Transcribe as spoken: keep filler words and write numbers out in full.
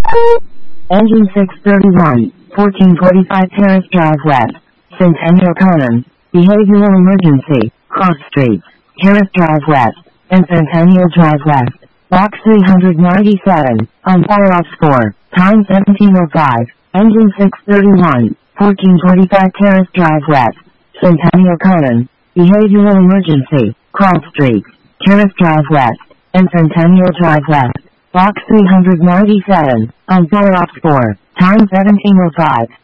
Engine six thirty-one, fourteen forty-five Terrace Drive West, Centennial Conan, Behavioral Emergency, Cross Streets, Terrace Drive West, and Centennial Drive West. Box three ninety-seven, on fire off score, time seventeen oh five, engine six thirty-one, fourteen forty-five Terrace Drive West, Centennial Conan, Behavioral Emergency, Cross Streets, Terrace Drive West, and Centennial Drive West. Box three ninety-seven, on fire off score, time seventeen oh five.